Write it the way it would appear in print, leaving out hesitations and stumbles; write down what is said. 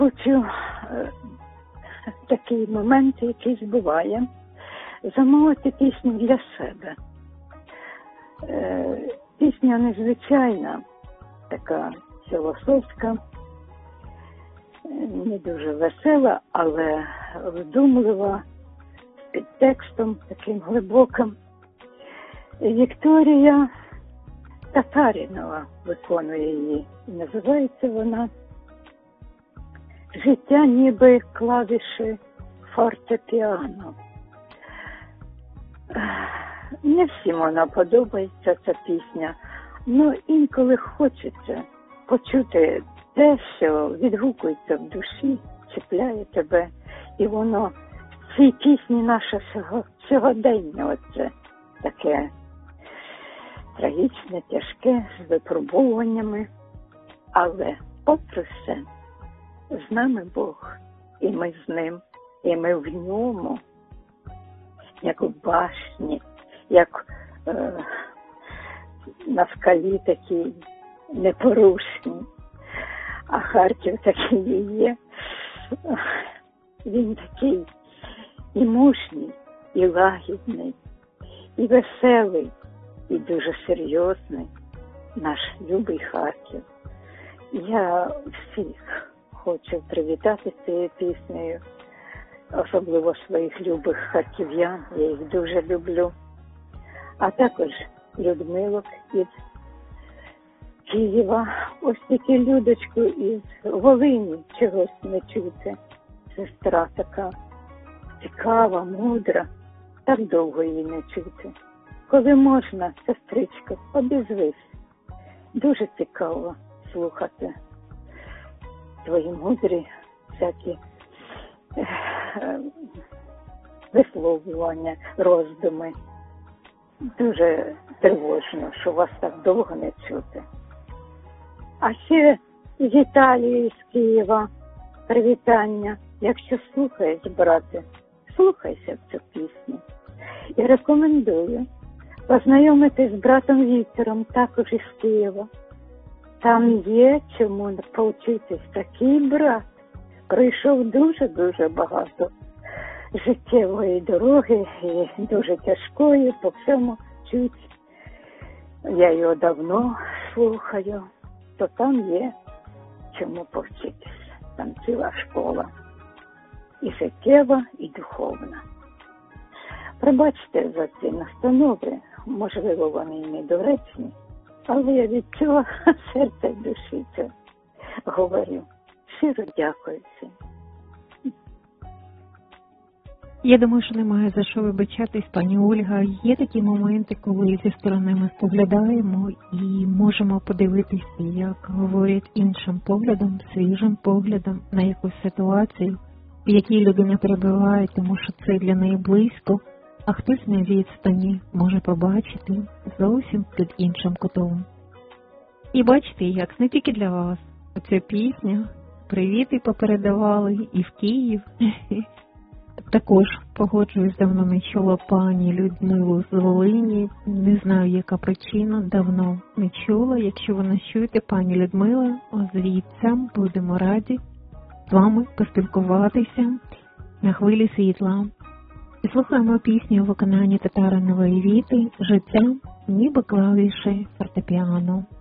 Хочу такий момент, який збуває, замовити пісню для себе. Пісня незвичайна, така філософська, не дуже весела, але вдумлива, з підтекстом таким глибоким. Вікторія Татарінова виконує її. Називається вона «Життя ніби клавіші фортепіано». Не всім вона подобається, ця пісня, але інколи хочеться почути те, що відгукується в душі, чіпляє тебе. І воно в цій пісні наше сьогодення, оце таке трагічне, тяжке, з випробуваннями. Але попри все, з нами Бог, і ми з ним, і ми в ньому, як у башні, як на скалі такій непорушній. А Харків такий і є. Він такий і мужній, і лагідний, і веселий, і дуже серйозний, наш любий Харків. Я всіх хочу привітати цією піснею, особливо своїх любих харків'ян, я їх дуже люблю. А також Людмилок із Києва, ось таку Людочку із Волині, чогось не чути. Сестра така цікава, мудра, так довго її не чути. Коли можна, сестричко, обізвись. Дуже цікаво слухати твої мудрі всякі висловлювання, роздуми. Дуже тривожно, що вас так довго не чути. А ще з Італії, з Києва привітання. Якщо слухаєш, брате, слухайся в цю пісню. І рекомендую познайомитись з братом Віктором, також із Києва. Там є чому повчитись. Такий брат пройшов дуже-дуже багато життєвої дороги і дуже тяжкої, по всьому чуть. Я його давно слухаю, то там є чому повчитися. Там ціла школа. І життєва, і духовна. Пробачте за ці настанови, можливо, вони і недоречні, але я від цього серця і душі це говорю. Щиро дякую всім. Я думаю, що немає за що вибачатись, пані Ольга. Є такі моменти, коли зі сторони ми споглядаємо і можемо подивитися, як говорять іншим поглядом, свіжим поглядом на якусь ситуацію, в якій людина перебуває, тому що це для неї близько, а хтось на відстані може побачити зовсім під іншим кутом. І бачите, як не тільки для вас оця пісня, привіти попередавали і в Київ. Також погоджуюсь, давно не чула пані Людмилу з Волині. Не знаю, яка причина, давно не чула. Якщо ви нас чуєте, пані Людмила, озвіться, будемо раді з вами поспілкуватися на хвилі світла. І слухаємо пісню у виконанні Татаринової Віти «Життя ніби клавіші фортепіано».